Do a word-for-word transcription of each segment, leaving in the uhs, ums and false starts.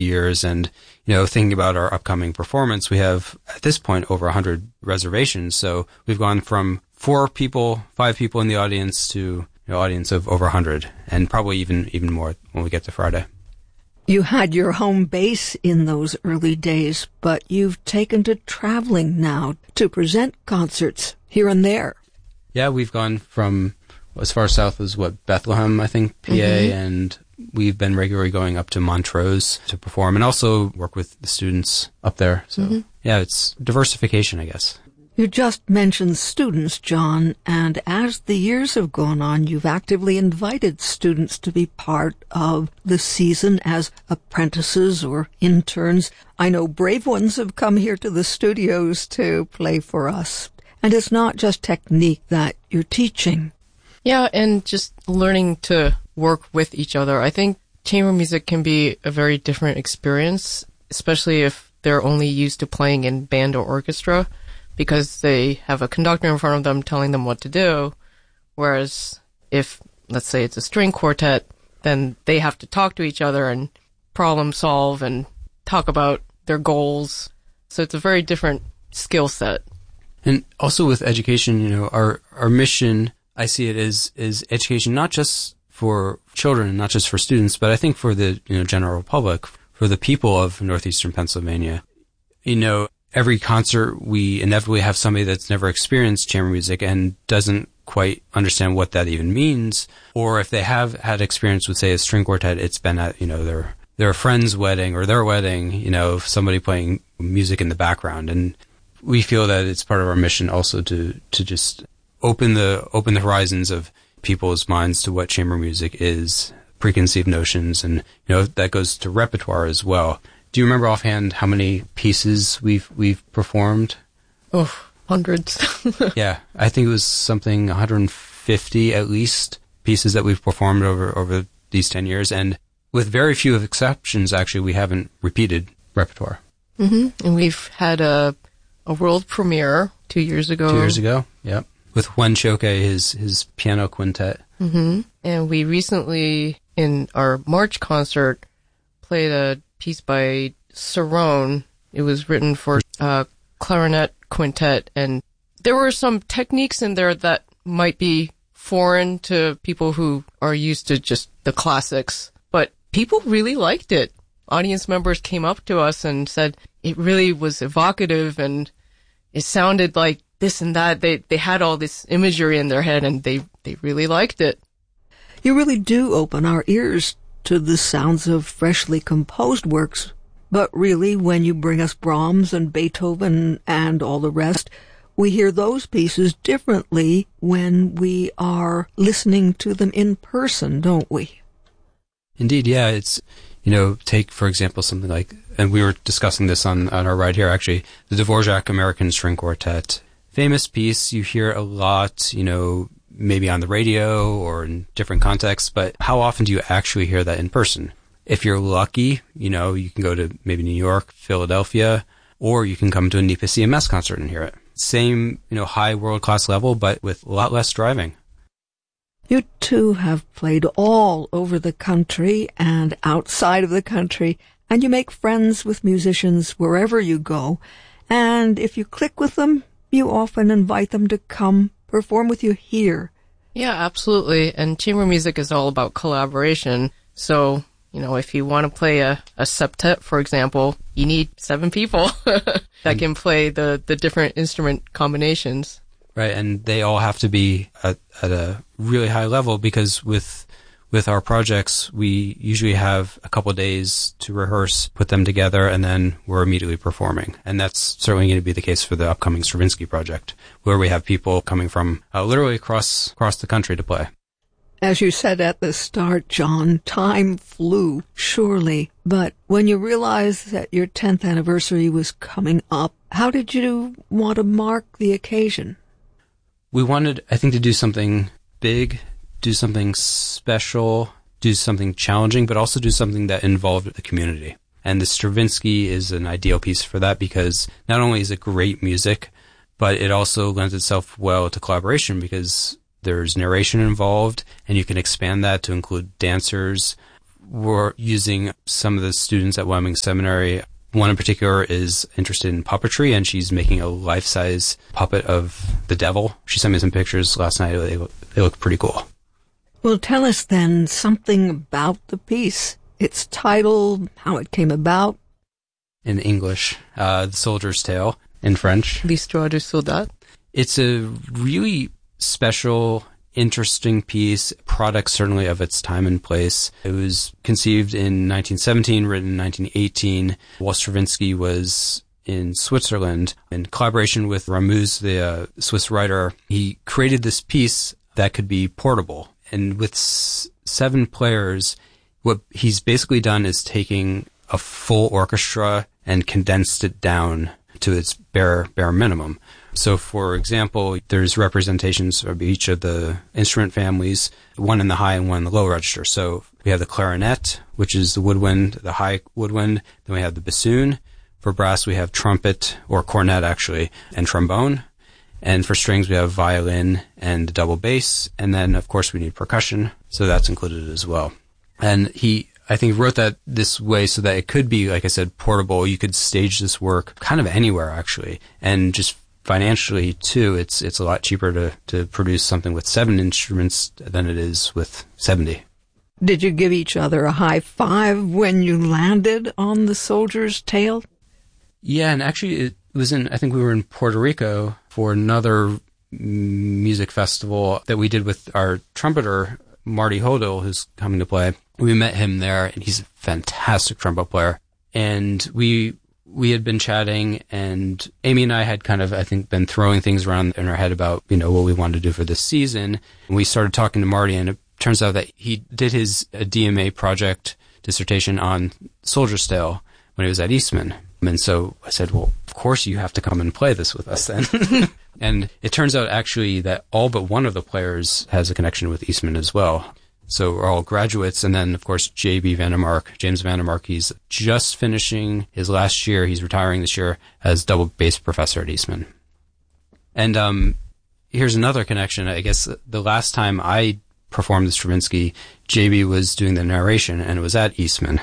years. And, you know, thinking about our upcoming performance, we have at this point over one hundred reservations. So we've gone from four people, five people in the audience to, you know, audience of over one hundred, and probably even, even more when we get to Friday. You had your home base in those early days, but you've taken to traveling now to present concerts here and there. Yeah, we've gone from as far south as, what, Bethlehem, I think, P A, mm-hmm. and we've been regularly going up to Montrose to perform and also work with the students up there. So, mm-hmm. yeah, it's diversification, I guess. You just mentioned students, John, and as the years have gone on, you've actively invited students to be part of the season as apprentices or interns. I know brave ones have come here to the studios to play for us. And it's not just technique that you're teaching. Yeah, and just learning to work with each other. I think chamber music can be a very different experience, especially if they're only used to playing in band or orchestra, because they have a conductor in front of them telling them what to do. Whereas if, let's say it's a string quartet, then they have to talk to each other and problem solve and talk about their goals. So it's a very different skill set. And also with education, you know, our, our mission, I see it as, is education, not just for children, not just for students, but I think for the, you know, general public, for the people of northeastern Pennsylvania. You know, every concert, we inevitably have somebody that's never experienced chamber music and doesn't quite understand what that even means. Or if they have had experience with, say, a string quartet, it's been at, you know, their, their friend's wedding or their wedding, you know, somebody playing music in the background. And we feel that it's part of our mission also to, to just open the, open the horizons of people's minds to what chamber music is, preconceived notions, and, you know, that goes to repertoire as well. Do you remember offhand how many pieces we've we've performed? Oh, hundreds. Yeah, I think it was something one hundred fifty at least pieces that we've performed over, over these ten years. And with very few exceptions, actually, we haven't repeated repertoire. Mm-hmm. And we've had a a world premiere two years ago. Two years ago, yep. With Juan Choque, his, his piano quintet. Mm-hmm. And we recently, in our March concert, played a piece by Cerrone. It was written for a clarinet quintet, and there were some techniques in there that might be foreign to people who are used to just the classics, but people really liked it. Audience members came up to us and said it really was evocative and it sounded like this and that. They they had all this imagery in their head and they, they really liked it. You really do open our ears to the sounds of freshly composed works. But really, when you bring us Brahms and Beethoven and all the rest, we hear those pieces differently when we are listening to them in person, don't we? Indeed, yeah. It's, you know, take, for example, something like, and we were discussing this on, on our ride here, actually, the Dvorak American String Quartet. Famous piece, you hear a lot, you know, maybe on the radio or in different contexts, but how often do you actually hear that in person? If you're lucky, you know, you can go to maybe New York, Philadelphia, or you can come to a NEPA C M S concert and hear it. Same, you know, high world-class level, but with a lot less driving. You two have played all over the country and outside of the country, and you make friends with musicians wherever you go. And if you click with them, you often invite them to come perform with you here. Yeah, absolutely. And chamber music is all about collaboration. So, you know, if you want to play a, a septet, for example, you need seven people that can play the, the different instrument combinations. Right, and they all have to be at, at a really high level because with with our projects, we usually have a couple of days to rehearse, put them together, and then we're immediately performing. And that's certainly going to be the case for the upcoming Stravinsky project, where we have people coming from uh, literally across across the country to play. As you said at the start, John, time flew, surely. But when you realized that your tenth anniversary was coming up, how did you want to mark the occasion? We wanted, I think, to do something big, do something special, do something challenging, but also do something that involved the community. And the Stravinsky is an ideal piece for that because not only is it great music, but it also lends itself well to collaboration because there's narration involved, and you can expand that to include dancers. we're using some of the students at Wyoming Seminary. One in particular is interested in puppetry, and she's making a life-size puppet of the devil. She sent me some pictures last night. They look, they look pretty cool. Well, tell us then something about the piece, its title, how it came about. In English, uh, The Soldier's Tale. In French, L'Histoire du Soldat. It's a really special, interesting piece, product certainly of its time and place. It was conceived in nineteen seventeen, written in nineteen eighteen. While Stravinsky was in Switzerland, in collaboration with Ramuz, the uh, Swiss writer, he created this piece that could be portable. And with s- seven players, what he's basically done is taking a full orchestra and condensed it down to its bare bare minimum. So, for example, there's representations of each of the instrument families, one in the high and one in the low register. So we have the clarinet, which is the woodwind, the high woodwind. Then we have the bassoon. For brass, we have trumpet, or cornet actually, and trombone. And for strings, we have violin and double bass. And then, of course, we need percussion. So that's included as well. And he, I think, wrote that this way so that it could be, like I said, portable. You could stage this work kind of anywhere, actually. And just financially, too, it's it's a lot cheaper to, to produce something with seven instruments than it is with seventy. Did you give each other a high five when you landed on The Soldier's Tale? Yeah, and actually it was in, I think we were in Puerto Rico for another music festival that we did with our trumpeter, Marty Hodel, who's coming to play. We met him there, and he's a fantastic trumpet player. And we we had been chatting, and Amy and I had kind of, I think, been throwing things around in our head about, you know, what we wanted to do for this season. And we started talking to Marty, and it turns out that he did his a D M A project dissertation on Soldier's Tale when he was at Eastman. And so I said, well, of course you have to come and play this with us then. And it turns out actually that all but one of the players has a connection with Eastman as well. So we're all graduates. And then, of course, J B Vandermark, James Vandermark, he's just finishing his last year. He's retiring this year as double bass professor at Eastman. And um, here's another connection. I guess the last time I performed the Stravinsky, J B was doing the narration, and it was at Eastman.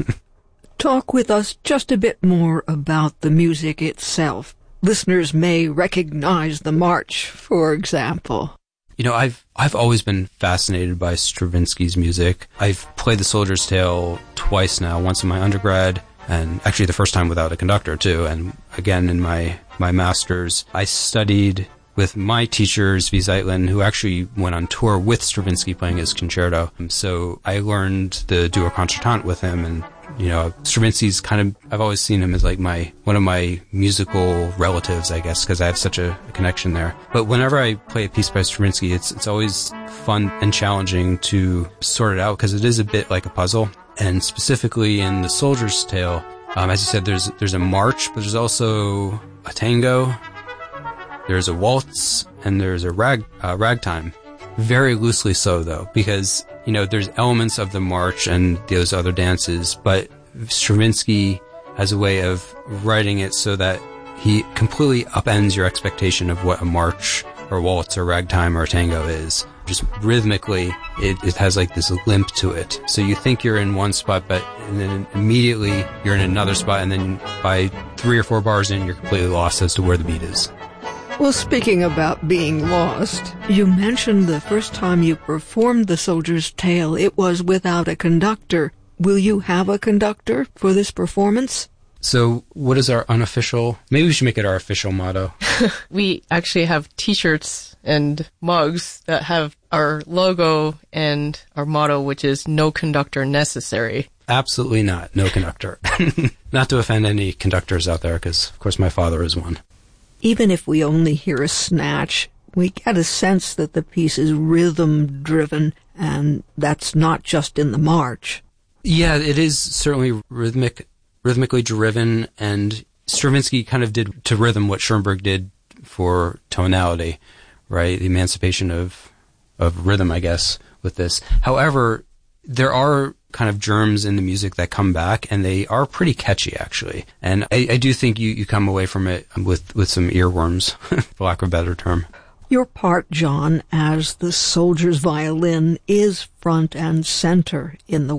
Talk with us just a bit more about the music itself. Listeners may recognize the march, for example. You know, I've I've always been fascinated by Stravinsky's music. I've played The Soldier's Tale twice now, once in my undergrad, and actually the first time without a conductor, too. And again, in my, my master's, I studied with my teacher, Zvi Zeitlin, who actually went on tour with Stravinsky playing his concerto. So I learned the Duo Concertante with him, and you know, Stravinsky's kind of, I've always seen him as like my, one of my musical relatives, I guess, because I have such a, a connection there. But whenever I play a piece by Stravinsky, it's, it's always fun and challenging to sort it out because it is a bit like a puzzle. And specifically in The Soldier's Tale, um, as you said, there's, there's a march, but there's also a tango, there's a waltz, and there's a rag, uh, ragtime. Very loosely so, though, because, you know, there's elements of the march and those other dances, but Stravinsky has a way of writing it so that he completely upends your expectation of what a march or waltz or ragtime or tango is. Just rhythmically, it, it has like this limp to it. So you think you're in one spot, but and then immediately you're in another spot, and then by three or four bars in, you're completely lost as to where the beat is. Well, speaking about being lost, you mentioned the first time you performed The Soldier's Tale, it was without a conductor. Will you have a conductor for this performance? So what is our unofficial, maybe we should make it our official motto. We actually have t-shirts and mugs that have our logo and our motto, which is no conductor necessary. Absolutely not. No conductor. Not to offend any conductors out there, because of course my father is one. Even if we only hear a snatch, we get a sense that the piece is rhythm-driven, and that's not just in the march. Yeah, it is certainly rhythmic, rhythmically driven, and Stravinsky kind of did to rhythm what Schoenberg did for tonality, right? The emancipation of of rhythm, I guess, with this. However, there are kind of germs in the music that come back, and they are pretty catchy, actually. And I, I do think you, you come away from it with, with some earworms, for lack of a better term. Your part, John, as the soldier's violin is front and center in the work.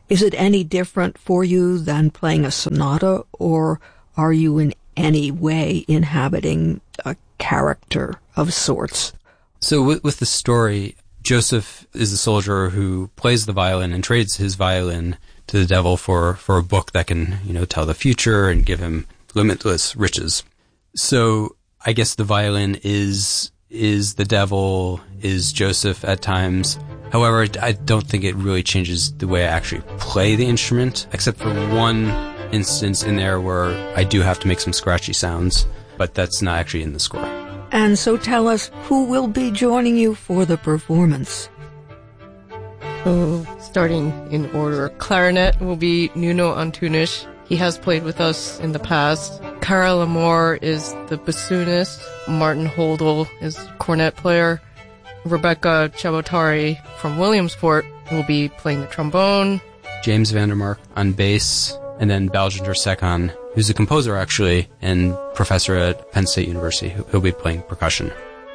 Is it any different for you than playing a sonata, or are you in any way inhabiting a character of sorts? So with, with the story, Joseph is a soldier who plays the violin and trades his violin to the devil for, for a book that can, you know, tell the future and give him limitless riches. So I guess the violin is is the devil, is Joseph at times. However, I don't think it really changes the way I actually play the instrument, except for one instance in there where I do have to make some scratchy sounds, but that's not actually in the score. And so tell us, who will be joining you for the performance? So, starting in order, clarinet will be Nuno Antunes. He has played with us in the past. Cara Lamore is the bassoonist. Martin Holdel is cornet player. Rebecca Chabotari from Williamsport will be playing the trombone. James Vandermark on bass, and then Baljinder Sekhan, who's a composer actually, and professor at Penn State University. He'll be playing percussion.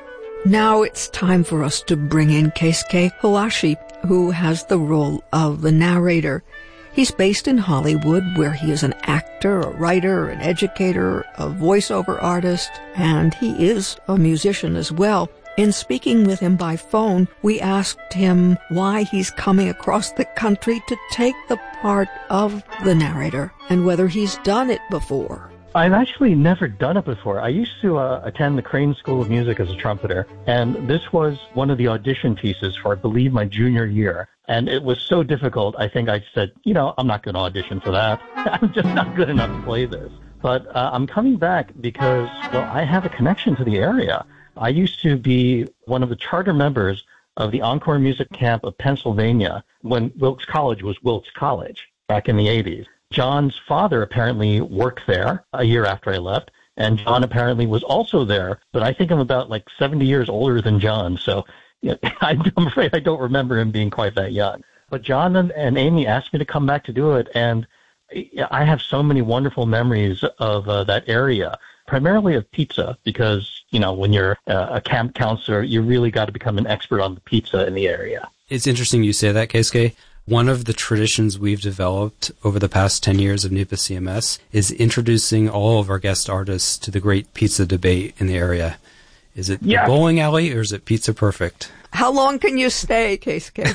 Now it's time for us to bring in Keisuke Hayashi, who has the role of the narrator. He's based in Hollywood, where he is an actor, a writer, an educator, a voiceover artist, and he is a musician as well. In speaking with him by phone, we asked him why he's coming across the country to take the part of the narrator, and whether he's done it before. I've actually never done it before. I used to uh, attend the Crane School of Music as a trumpeter, and this was one of the audition pieces for, I believe, my junior year. And it was so difficult, I think I said, you know, I'm not going to audition for that. I'm just not good enough to play this. But uh, I'm coming back because, well, I have a connection to the area. I used to be one of the charter members of the Encore Music Camp of Pennsylvania when Wilkes College was Wilkes College back in the eighties. John's father apparently worked there a year after I left, and John apparently was also there, but I think I'm about like seventy years older than John, so you know, I'm afraid I don't remember him being quite that young. But John and, and Amy asked me to come back to do it, and I have so many wonderful memories of uh, that area, primarily of pizza, because, you know, when you're uh, a camp counselor, you really got to become an expert on the pizza in the area. It's interesting you say that, Keisuke. One of the traditions we've developed over the past ten years of N U P A C M S is introducing all of our guest artists to the great pizza debate in the area. Is it yeah. the bowling alley or is it Pizza Perfect? How long can you stay, Keisuke?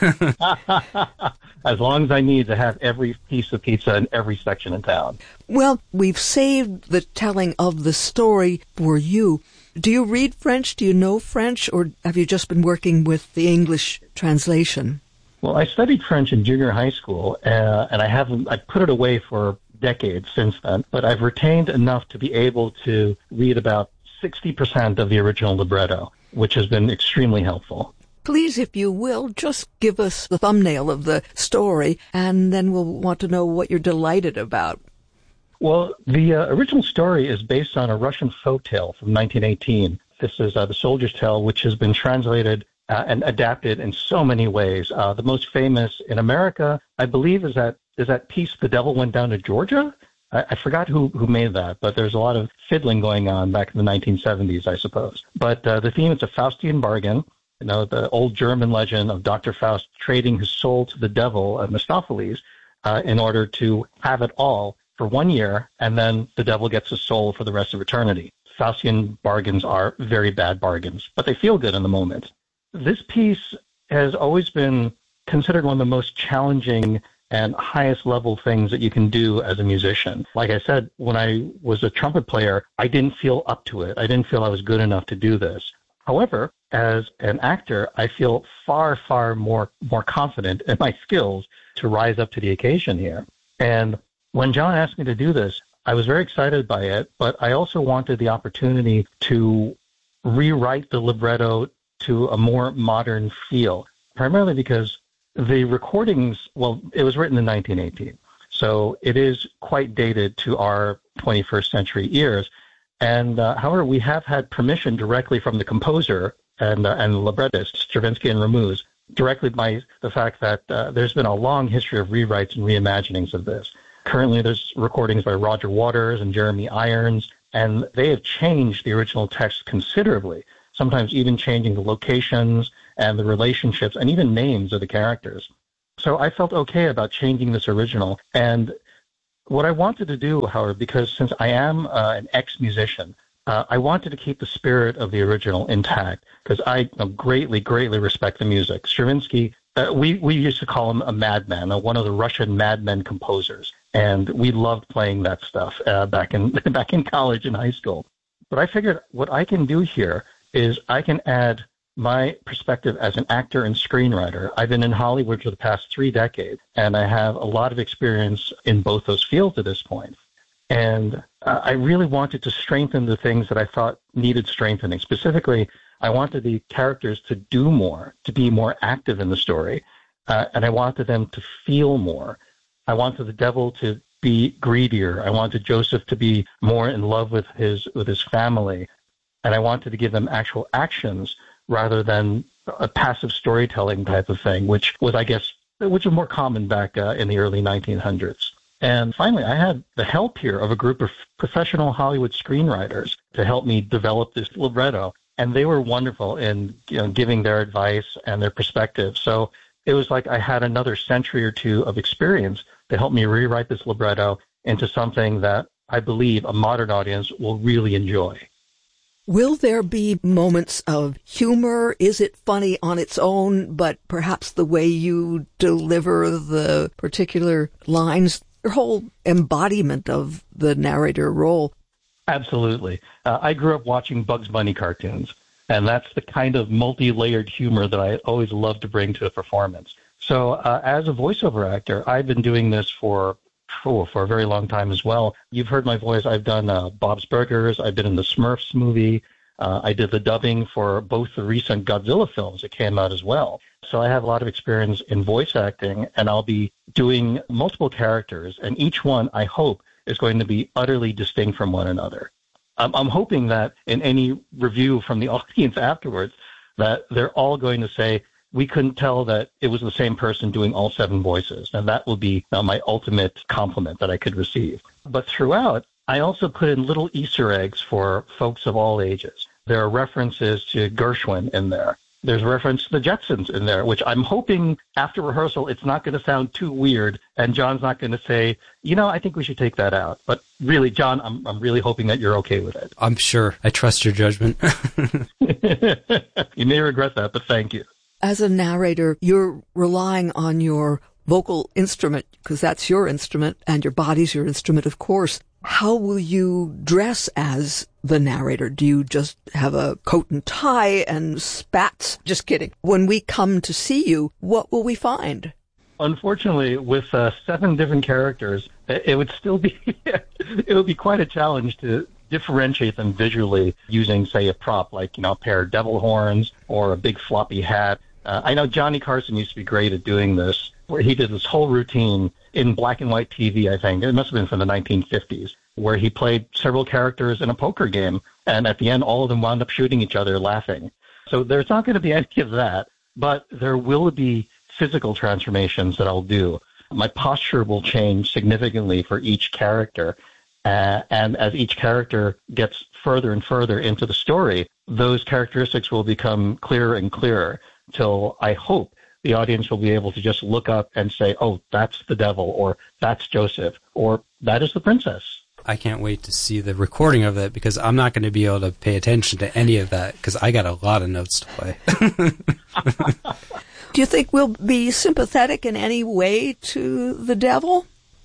As long as I need to have every piece of pizza in every section in town. Well, we've saved the telling of the story for you. Do you read French? Do you know French? Or have you just been working with the English translation? Well, I studied French in junior high school, uh, and I haven't, I put it away for decades since then, but I've retained enough to be able to read about sixty percent of the original libretto, which has been extremely helpful. Please, if you will, just give us the thumbnail of the story, and then we'll want to know what you're delighted about. Well, the uh, original story is based on a Russian folk tale from nineteen eighteen. This is uh, The Soldier's Tale, which has been translated Uh, and adapted in so many ways. Uh, the most famous in America, I believe, is that is that piece, The Devil Went Down to Georgia? I, I forgot who, who made that, but there's a lot of fiddling going on back in the nineteen seventies, I suppose. But uh, the theme is a Faustian bargain, you know, the old German legend of Doctor Faust trading his soul to the devil, uh, Mephistopheles, uh, in order to have it all for one year, and then the devil gets his soul for the rest of eternity. Faustian bargains are very bad bargains, but they feel good in the moment. This piece has always been considered one of the most challenging and highest level things that you can do as a musician. Like I said, when I was a trumpet player, I didn't feel up to it. I didn't feel I was good enough to do this. However, as an actor, I feel far, far more, more confident in my skills to rise up to the occasion here. And when John asked me to do this, I was very excited by it, but I also wanted the opportunity to rewrite the libretto to a more modern feel, primarily because the recordings, well, it was written in nineteen eighteen, so it is quite dated to our twenty-first century ears. And uh, however, we have had permission directly from the composer and uh, and the librettist, Stravinsky and Ramuz, directly by the fact that uh, there's been a long history of rewrites and reimaginings of this. Currently, there's recordings by Roger Waters and Jeremy Irons, and they have changed the original text considerably, sometimes even changing the locations and the relationships and even names of the characters. So I felt okay about changing this original. And what I wanted to do, however, because since I am uh, an ex-musician, uh, I wanted to keep the spirit of the original intact because I you know, greatly, greatly respect the music. Stravinsky, uh, we, we used to call him a madman, uh, one of the Russian madmen composers. And we loved playing that stuff uh, back in back in college and high school. But I figured what I can do here is I can add my perspective as an actor and screenwriter. I've been in Hollywood for the past three decades, and I have a lot of experience in both those fields at this point. And uh, I really wanted to strengthen the things that I thought needed strengthening. Specifically, I wanted the characters to do more, to be more active in the story, uh, and I wanted them to feel more. I wanted the devil to be greedier. I wanted Joseph to be more in love with his with his family, and I wanted to give them actual actions rather than a passive storytelling type of thing, which was, I guess, which was more common back uh, in the early nineteen hundreds. And finally, I had the help here of a group of professional Hollywood screenwriters to help me develop this libretto, and they were wonderful in you know, giving their advice and their perspective. So it was like I had another century or two of experience to help me rewrite this libretto into something that I believe a modern audience will really enjoy. Will there be moments of humor? Is it funny on its own, but perhaps the way you deliver the particular lines, your whole embodiment of the narrator role? Absolutely. Uh, I grew up watching Bugs Bunny cartoons, and that's the kind of multi-layered humor that I always love to bring to a performance. So uh, as a voiceover actor, I've been doing this for Oh, for a very long time as well. You've heard my voice. I've done uh, Bob's Burgers. I've been in the Smurfs movie. Uh, I did the dubbing for both the recent Godzilla films that came out as well. So I have a lot of experience in voice acting, and I'll be doing multiple characters, and each one, I hope, is going to be utterly distinct from one another. I'm, I'm hoping that in any review from the audience afterwards, that they're all going to say, we couldn't tell that it was the same person doing all seven voices. And that would be uh, my ultimate compliment that I could receive. But throughout, I also put in little Easter eggs for folks of all ages. There are references to Gershwin in there. There's a reference to the Jetsons in there, which I'm hoping after rehearsal it's not going to sound too weird, and John's not going to say, you know, I think we should take that out. But really, John, I'm I'm really hoping that you're okay with it. I'm sure. I trust your judgment. You may regret that, but thank you. As a narrator, you're relying on your vocal instrument, because that's your instrument, and your body's your instrument, of course. How will you dress as the narrator? Do you just have a coat and tie and spats? Just kidding. When we come to see you, what will we find? Unfortunately, with uh, seven different characters, it would still be it would be quite a challenge to differentiate them visually using, say, a prop like, you know, a pair of devil horns or a big floppy hat. Uh, I know Johnny Carson used to be great at doing this, where he did this whole routine in black and white T V, I think. It must have been from the nineteen fifties, where he played several characters in a poker game, and at the end, all of them wound up shooting each other laughing. So there's not going to be any of that, but there will be physical transformations that I'll do. My posture will change significantly for each character, uh, and as each character gets further and further into the story, those characteristics will become clearer and clearer, till I hope the audience will be able to just look up and say, oh, that's the devil, or that's Joseph, or that is the princess. I can't wait to see the recording of that, because I'm not going to be able to pay attention to any of that, because I got a lot of notes to play. Do you think we'll be sympathetic in any way to the devil?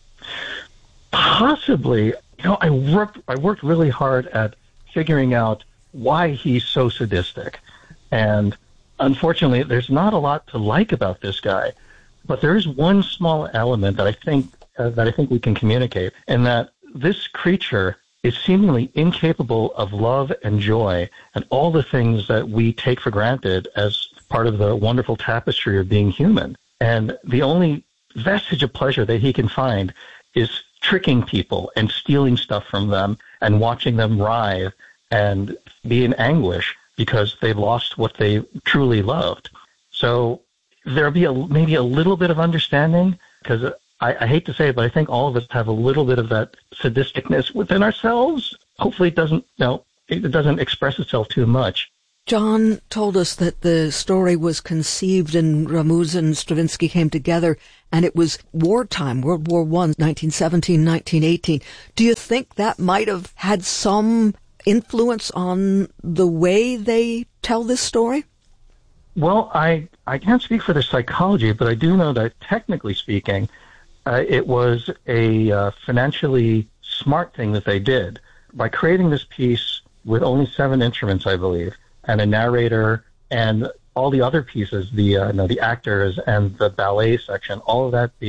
Possibly. You know, I worked, I worked really hard at figuring out why he's so sadistic. And unfortunately, there's not a lot to like about this guy, but there is one small element that I think uh, that I think we can communicate, and that this creature is seemingly incapable of love and joy and all the things that we take for granted as part of the wonderful tapestry of being human. And the only vestige of pleasure that he can find is tricking people and stealing stuff from them and watching them writhe and be in anguish because they've lost what they truly loved. So there'll be a, maybe a little bit of understanding, because I, I hate to say it, but I think all of us have a little bit of that sadisticness within ourselves. Hopefully it doesn't, you know, it doesn't express itself too much. John told us that the story was conceived and Ramusa and Stravinsky came together, and it was wartime, World War One, nineteen seventeen, nineteen eighteen. Do you think that might have had some influence on the way they tell this story? Well, I, I can't speak for the psychology, but I do know that technically speaking, uh, it was a uh, financially smart thing that they did. By creating this piece with only seven instruments, I believe, and a narrator and all the other pieces, the uh, you know, the actors and the ballet section, all of that